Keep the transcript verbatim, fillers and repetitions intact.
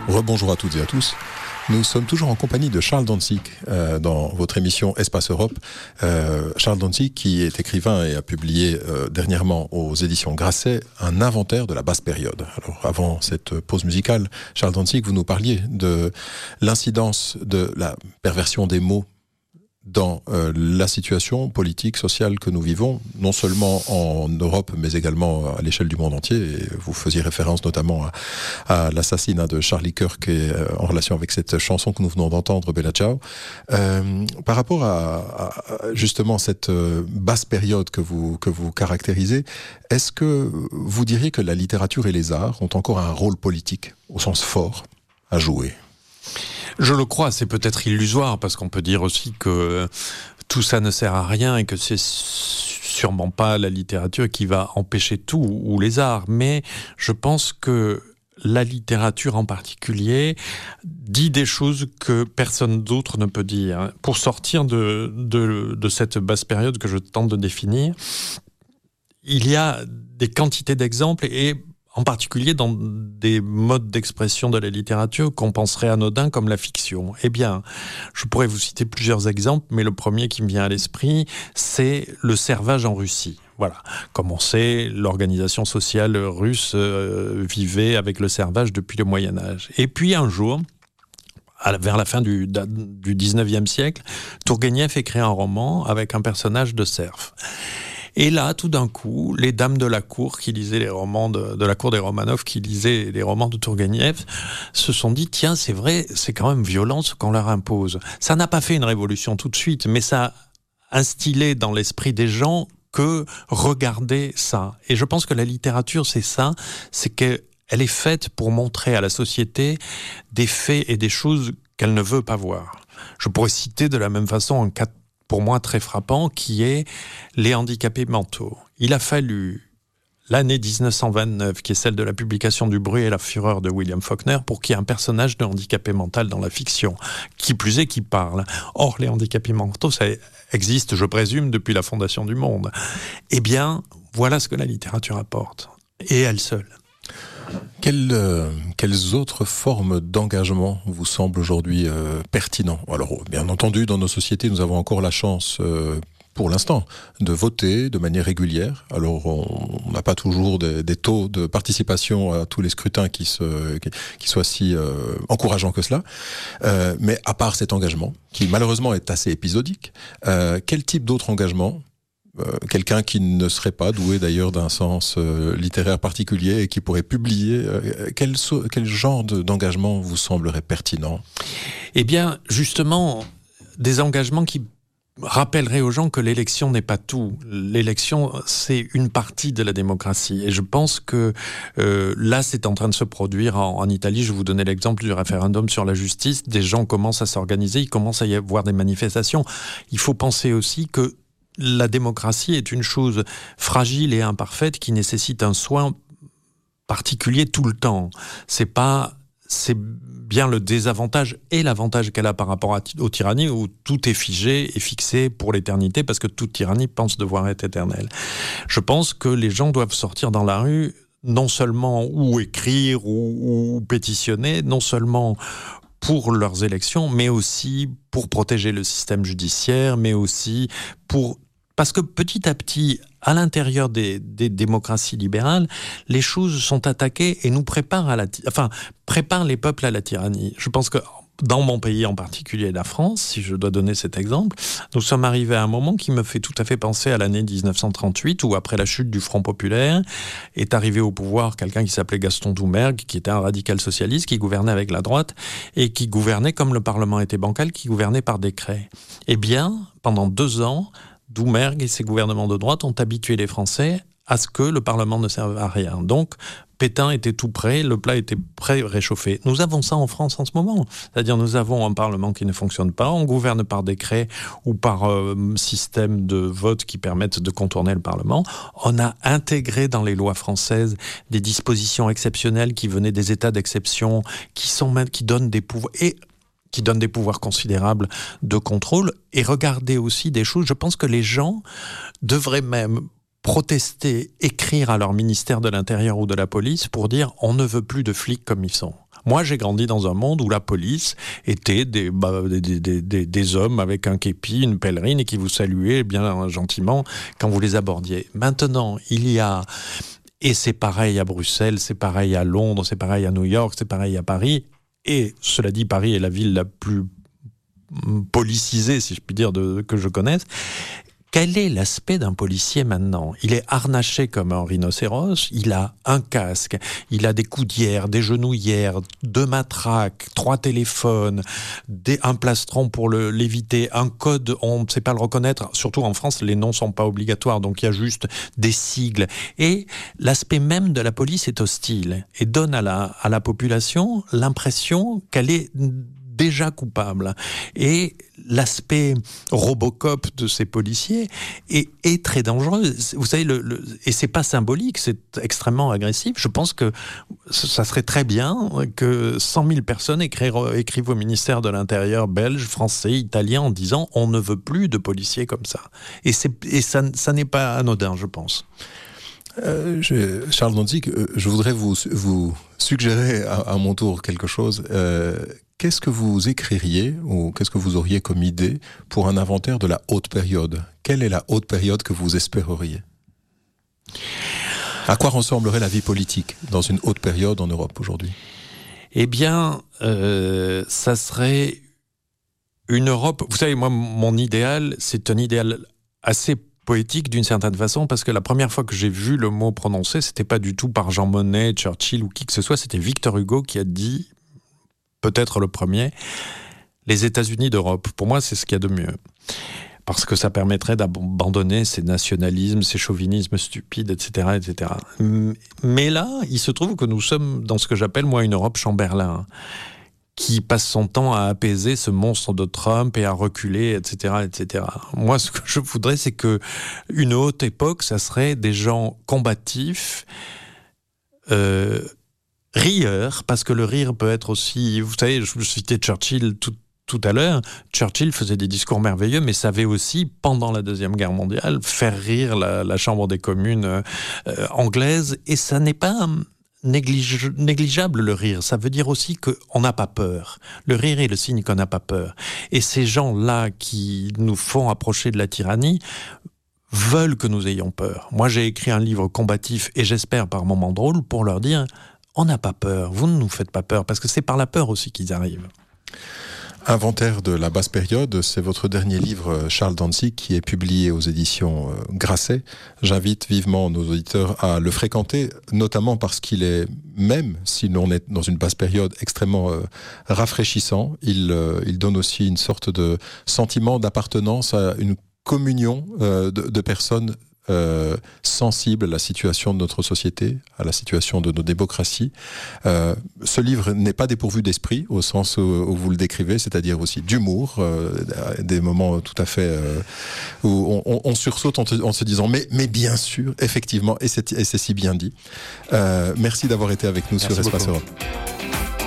Rebonjour à toutes et à tous. Nous sommes toujours en compagnie de Charles Dantzig euh, dans votre émission Espace Europe. Euh, Charles Dantzig qui est écrivain et a publié euh, dernièrement aux éditions Grasset un inventaire de la basse période. Alors avant cette pause musicale, Charles Dantzig, vous nous parliez de l'incidence de la perversion des mots dans euh, la situation politique, sociale que nous vivons, non seulement en Europe, mais également à l'échelle du monde entier. Et vous faisiez référence notamment à, à l'assassinat de Charlie Kirk et, euh, en relation avec cette chanson que nous venons d'entendre, Bella Ciao. Euh, par rapport à, à justement cette euh, basse période que vous, que vous caractérisez, est-ce que vous diriez que la littérature et les arts ont encore un rôle politique, au sens fort, à jouer ? Je le crois, c'est peut-être illusoire, parce qu'on peut dire aussi que tout ça ne sert à rien et que c'est sûrement pas la littérature qui va empêcher tout, ou les arts. Mais je pense que la littérature en particulier dit des choses que personne d'autre ne peut dire. Pour sortir de, de, de cette basse période que je tente de définir, il y a des quantités d'exemples et en particulier dans des modes d'expression de la littérature qu'on penserait anodins comme la fiction. Eh bien, je pourrais vous citer plusieurs exemples, mais le premier qui me vient à l'esprit, c'est le servage en Russie. Voilà. Comme on sait, l'organisation sociale russe euh, vivait avec le servage depuis le Moyen-Âge. Et puis un jour, à la, vers la fin du, du dix-neuvième siècle, Tourguenieff écrit un roman avec un personnage de serf. Et là, tout d'un coup, les dames de la cour qui lisaient les romans de, de la cour des Romanov, qui lisaient les romans de Tourguenieff, se sont dit, tiens, c'est vrai, c'est quand même violent ce qu'on leur impose. Ça n'a pas fait une révolution tout de suite, mais ça a instillé dans l'esprit des gens que regardez ça. Et je pense que la littérature, c'est ça, c'est qu'elle est faite pour montrer à la société des faits et des choses qu'elle ne veut pas voir. Je pourrais citer de la même façon un cas pour moi très frappant, qui est les handicapés mentaux. Il a fallu l'année dix-neuf cent vingt-neuf, qui est celle de la publication du Bruit et la Fureur de William Faulkner, pour qu'il y ait un personnage de handicapé mental dans la fiction, qui plus est, qui parle. Or, les handicapés mentaux, ça existe, je présume, depuis la fondation du monde. Eh bien, voilà ce que la littérature apporte, et elle seule. Quelles, euh, quelles autres formes d'engagement vous semblent aujourd'hui euh, pertinents ? Alors, bien entendu, dans nos sociétés, nous avons encore la chance, euh, pour l'instant, de voter de manière régulière. Alors, on n'a pas toujours des, des taux de participation à tous les scrutins qui, se, qui, qui soient si euh, encourageants que cela. Euh, mais à part cet engagement, qui malheureusement est assez épisodique, euh, quel type d'autre engagement ? Euh, quelqu'un qui ne serait pas doué d'ailleurs d'un sens euh, littéraire particulier et qui pourrait publier, euh, quel, so- quel genre de, d'engagement vous semblerait pertinent ? Eh bien, justement, des engagements qui rappelleraient aux gens que l'élection n'est pas tout. L'élection, c'est une partie de la démocratie. Et je pense que euh, là, c'est en train de se produire en, en Italie. Je vous donnais l'exemple du référendum sur la justice. Des gens commencent à s'organiser, il commence à y avoir des manifestations. Il faut penser aussi que la démocratie est une chose fragile et imparfaite qui nécessite un soin particulier tout le temps. C'est pas, c'est bien le désavantage et l'avantage qu'elle a par rapport à, aux tyrannies où tout est figé et fixé pour l'éternité parce que toute tyrannie pense devoir être éternelle. Je pense que les gens doivent sortir dans la rue non seulement ou écrire ou, ou pétitionner, non seulement pour leurs élections, mais aussi pour protéger le système judiciaire, mais aussi pour... Parce que petit à petit, à l'intérieur des, des démocraties libérales, les choses sont attaquées et nous préparent à la, enfin, préparent les peuples à la tyrannie. Je pense que dans mon pays en particulier, la France, si je dois donner cet exemple, nous sommes arrivés à un moment qui me fait tout à fait penser à l'année dix-neuf cent trente-huit, où après la chute du Front populaire, est arrivé au pouvoir quelqu'un qui s'appelait Gaston Doumergue, qui était un radical socialiste, qui gouvernait avec la droite, et qui gouvernait, comme le Parlement était bancal, qui gouvernait par décret. Eh bien, pendant deux ans, Doumergue et ses gouvernements de droite ont habitué les Français à ce que le Parlement ne serve à rien. Donc, Pétain était tout prêt, le plat était prêt réchauffé. Nous avons ça en France en ce moment. C'est-à-dire, nous avons un Parlement qui ne fonctionne pas, on gouverne par décret ou par euh, système de vote qui permettent de contourner le Parlement. On a intégré dans les lois françaises des dispositions exceptionnelles qui venaient des états d'exception, qui sont même, qui donnent des pouvoirs... Et qui donne des pouvoirs considérables de contrôle, et regarder aussi des choses. Je pense que les gens devraient même protester, écrire à leur ministère de l'Intérieur ou de la police pour dire on ne veut plus de flics comme ils sont. Moi, j'ai grandi dans un monde où la police était des, bah, des, des, des, des hommes avec un képi, une pèlerine, et qui vous saluaient bien gentiment quand vous les abordiez. Maintenant, il y a... Et c'est pareil à Bruxelles, c'est pareil à Londres, c'est pareil à New York, c'est pareil à Paris. Et cela dit, Paris est la ville la plus policisée, si je puis dire, de, que je connaisse. Quel est l'aspect d'un policier maintenant ? Il est harnaché comme un rhinocéros, il a un casque, il a des coudières, des genouillères, deux matraques, trois téléphones, des, un plastron pour le, l'éviter, un code, on ne sait pas le reconnaître. Surtout en France, les noms ne sont pas obligatoires, donc il y a juste des sigles. Et l'aspect même de la police est hostile et donne à la, à la population l'impression qu'elle est déjà coupable. Et l'aspect Robocop de ces policiers est, est très dangereux. Vous savez, le, le, et c'est pas symbolique, c'est extrêmement agressif. Je pense que ça serait très bien que cent mille personnes écrivent, écrivent au ministère de l'Intérieur belge, français, italien en disant on ne veut plus de policiers comme ça. Et, c'est, et ça, ça n'est pas anodin, je pense. Euh, je, Charles Dantzig, je voudrais vous, vous suggérer à, à mon tour quelque chose. Euh, qu'est-ce que vous écririez ou qu'est-ce que vous auriez comme idée pour un inventaire de la haute période ? Quelle est la haute période que vous espéreriez ? À quoi ressemblerait la vie politique dans une haute période en Europe aujourd'hui ? Eh bien, euh, ça serait une Europe... Vous savez, moi, mon idéal, c'est un idéal assez poétique d'une certaine façon, parce que la première fois que j'ai vu le mot prononcé, c'était pas du tout par Jean Monnet, Churchill ou qui que ce soit, c'était Victor Hugo qui a dit, peut-être le premier, les États-Unis d'Europe. Pour moi, c'est ce qu'il y a de mieux. Parce que ça permettrait d'abandonner ces nationalismes, ces chauvinismes stupides, et cetera, et cetera. Mais là, il se trouve que nous sommes dans ce que j'appelle, moi, une Europe Chamberlain, qui passe son temps à apaiser ce monstre de Trump et à reculer, et cetera, et cetera. Moi, ce que je voudrais, c'est que une haute époque, ça serait des gens combatifs, euh, rieurs, parce que le rire peut être aussi... Vous savez, je citais Churchill tout, tout à l'heure. Churchill faisait des discours merveilleux, mais savait aussi, pendant la Deuxième Guerre mondiale, faire rire la, la Chambre des communes euh, anglaise. Et ça n'est pas... Néglige, négligeable le rire, ça veut dire aussi qu'on n'a pas peur. Le rire est le signe qu'on n'a pas peur. Et ces gens-là qui nous font approcher de la tyrannie veulent que nous ayons peur. Moi, j'ai écrit un livre combatif et j'espère par moments drôles pour leur dire on n'a pas peur, vous ne nous faites pas peur, parce que c'est par la peur aussi qu'ils arrivent. Inventaire de la basse période, c'est votre dernier livre, Charles Dantzig, qui est publié aux éditions Grasset. J'invite vivement nos auditeurs à le fréquenter, notamment parce qu'il est, même si l'on est dans une basse période, extrêmement euh, rafraîchissant. Il, euh, il donne aussi une sorte de sentiment d'appartenance à une communion euh, de, de personnes Euh, sensible à la situation de notre société, à la situation de nos démocraties. Euh, ce livre n'est pas dépourvu d'esprit, au sens où, où vous le décrivez, c'est-à-dire aussi d'humour, euh, des moments tout à fait euh, où on, on sursaute en, te, en se disant mais, mais bien sûr, effectivement, et c'est, et c'est si bien dit. Euh, merci d'avoir été avec nous merci sur Espace beaucoup. Europe.